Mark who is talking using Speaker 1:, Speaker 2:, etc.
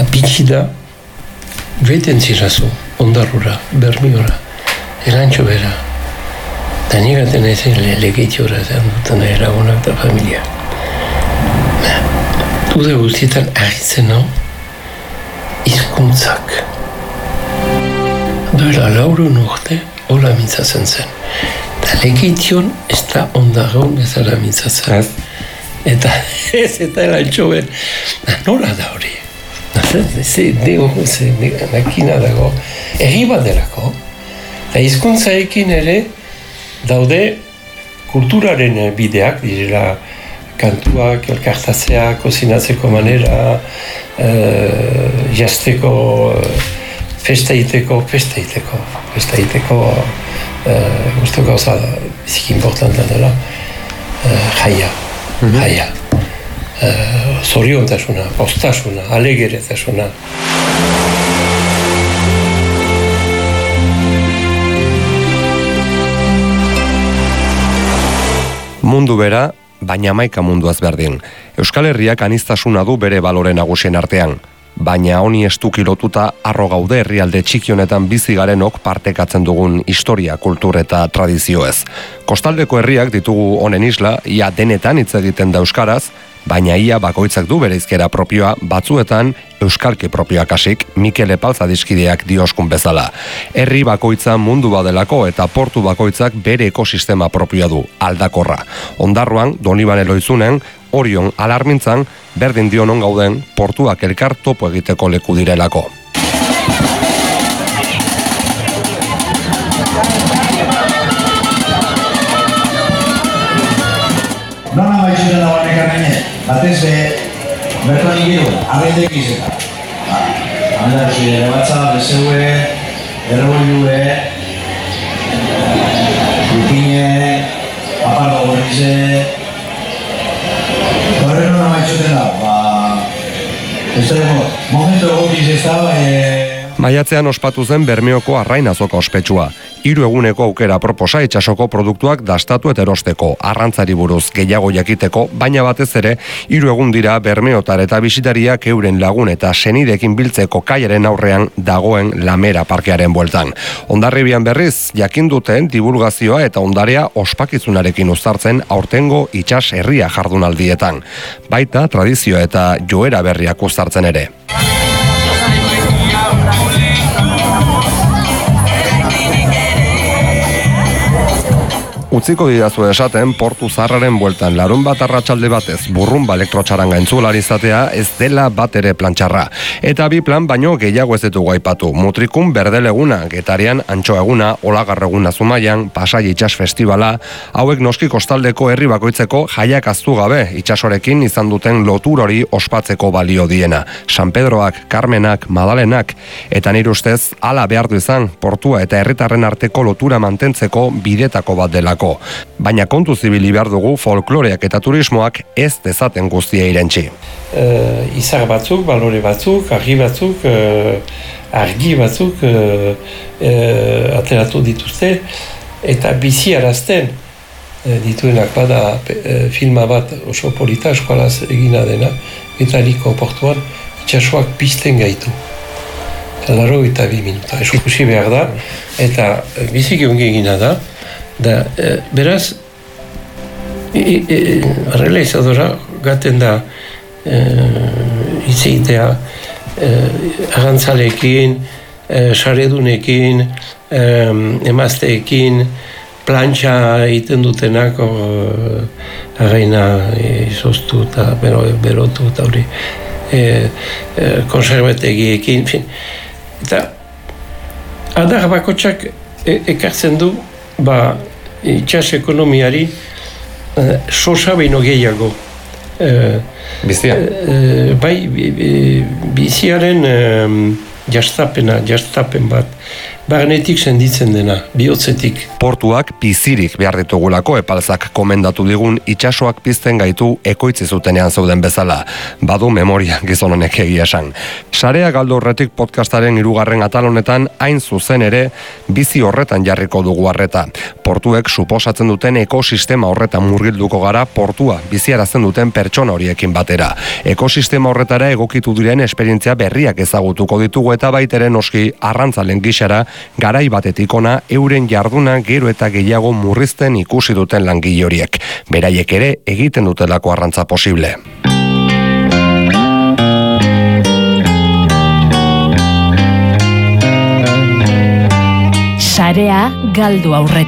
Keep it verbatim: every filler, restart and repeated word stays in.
Speaker 1: bitxi da, joeten zirazu, ondarrura, bermiora, elantxo bera. Eta nigaten ez legeitiora zen duten eragonak da familia. Ude guztietan ahitzen hau, hizkuntzak. Doela laurun urte, hola mintzatzen zen. Eta legeition ez da ondarron ez ala mintzatzen. Eta ez eta elantxo ben. Nola da hori? Ze deo, ze nakina dago. Erri bat delako. Eta hizkuntzaekin ere daude kulturaren bideak, direla kantuak, elkartatzea, kozinatzeko manera, uh, jazteko, uh, festaiteko, festaiteko, festaiteko, uh, guztu gauza biziki importanta dela, uh, jaia, mm-hmm. jaia. Uh, zoriontasuna, postasuna, alegeretasuna.
Speaker 2: Mundu bera, baina hamaika munduaz berdin. Euskal Herriak aniztasuna du bere balore nagusien artean. Baina honi estuki lotuta arro gaude herrialde txiki honetan bizi garenok partekatzen dugun historia, kultur eta tradizioez. Kostaldeko herriak ditugu honen isla, ia denetan hitz egiten da euskaraz, baina ia bakoitzak du bere hizkera propioa, batzuetan euskalki propioak hasik, Mikel Epalza adiskideak dioskun bezala. Herri bakoitza mundu badelako eta portu bakoitzak bere ekosistema propioa du, aldakorra. Ondarruan, Donibane Loizunen, Orion Alarmintzan, berdin dio non gauden portuak elkar topo egiteko leku direlako.
Speaker 3: Nona baitxuten dagoen ekarreine, batez be, bertan ikiru, arrendek izeta. Handar, ere batza, bezeue, errebolue, dukine, aparta gorrize, horre nona baitxuten da, ba, ez da, momentu egokiz ez da,
Speaker 2: Maiatzean ospatu zen Bermeoko arrain azoka ospetsua. Hiru eguneko aukera proposa itsasoko produktuak dastatu eta erosteko, arrantzari buruz gehiago jakiteko, baina batez ere, hiru egun dira bermeotar eta bisitariak euren lagun eta senidekin biltzeko kaiaren aurrean dagoen Lamera parkearen bueltan. Hondarribian berriz, jakin duten divulgazioa eta ondarea ospakizunarekin uztartzen aurtengo itsas herria jardunaldietan. Baita tradizioa eta joera berriak uztartzen ere. Utziko didazu esaten, portu zaharraren bueltan larun bat arratsalde batez burrumba elektrotxaranga entzulari izatea ez dela bat ere plantxarra. Eta bi plan baino gehiago ez ditugu aipatu. Mutrikun berdeleguna, Getarian antxo eguna, Olagarreguna Zumaian, Pasai Itsas Festivala, hauek noski kostaldeko herri bakoitzeko jaiak aztu gabe itsasorekin izan duten lotur hori ospatzeko balio diena. San Pedroak, Carmenak, Madalenak, eta nire ustez hala behar du izan portua eta herritarren arteko lotura mantentzeko bidetako bat delako. Baina kontu zibili behar dugu folkloreak eta turismoak ez dezaten guztia irentzi.
Speaker 1: Uh, izar batzuk, balore batzuk, argi batzuk, uh, argi batzuk uh, uh, ateratu dituzte eta bizi arazten uh, dituenak bada uh, filma bat oso polita eskolaz egina dena, Metaliko portuan itxasoak pizten gaitu. Laro eta bi minuta, eskusi behar da, eta uh, biziki ongi egina da. Da, e, beraz, arrela izadora gaten da e, itzeitea e, arantzalekin, e, saredunekin, e, emazteekin, plantxa egiten dutenak e, againa izoztu eta bero, berotu eta hori e, e, konservategiekin, fin. Eta adar bakotxak e, ekartzen du ba, itxas ekonomiari uh, sosa behin gehiago. Uh,
Speaker 2: Bizia?
Speaker 1: Uh, bai, biziaren um, jastapena, jastapen bat barnetik senditzen dena, bihotzetik.
Speaker 2: Portuak bizirik behar ditugulako epalzak komendatu digun itsasoak pizten gaitu ekoitzi zutenean zeuden bezala. Badu memoria gizon honek egia esan. Sarea galdu horretik podcastaren hirugarren atal honetan hain zuzen ere bizi horretan jarriko dugu arreta. Portuek suposatzen duten ekosistema horretan murgilduko gara portua biziarazten duten pertsona horiekin batera. Ekosistema horretara egokitu diren esperientzia berriak ezagutuko ditugu eta baitere noski arrantzalen gixara garai batetik ona euren jarduna gero eta gehiago murrizten ikusi duten langile horiek. Beraiek ere egiten dutelako arrantza posible.
Speaker 4: Sarea galdu aurretik.